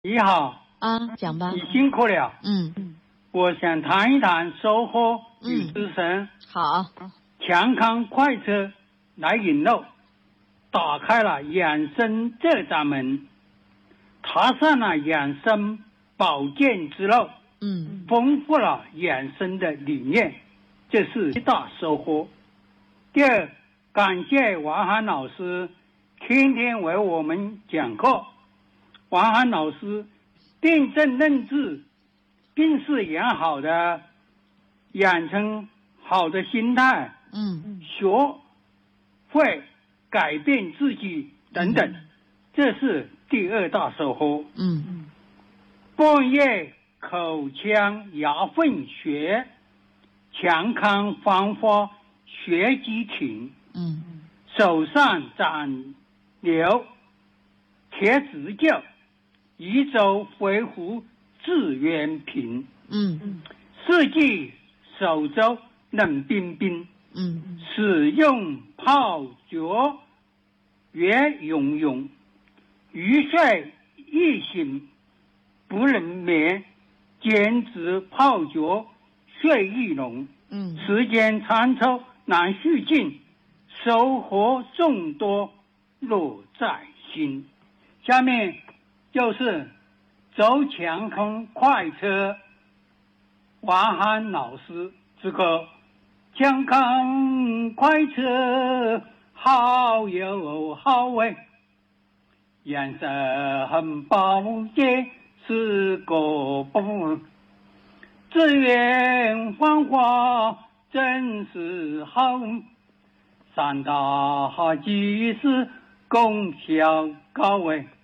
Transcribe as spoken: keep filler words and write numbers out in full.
你好啊，讲吧。 你辛苦了。 嗯， 我想谈一谈收获与之神。 好。 强康快车来引路，打开了养生这扇门，踏上了养生保健之路。 嗯， 丰富了养生的理念，这是一大收获。第二，感谢王涵老师天天为我们讲课。王涵老师辨证论治，并是养好的，养成好的心态， 嗯， 学会改变自己等等，嗯、这是第二大收获。 嗯， 半夜口腔牙缝学，强康方法学机挺。 嗯， 手上长瘤贴直臼，一周恢复自原平。 嗯， 四季手肘冷冰冰。 嗯， 使用泡脚越游泳，欲睡易醒不能眠，兼职泡脚睡意浓。 嗯， 时间长抽难续尽，收获众多乐在心。下面就是走强康快车王涵老师之歌。强康快车好有好味，养生保健是个不，资源繁华真是好，三大技师功效高位。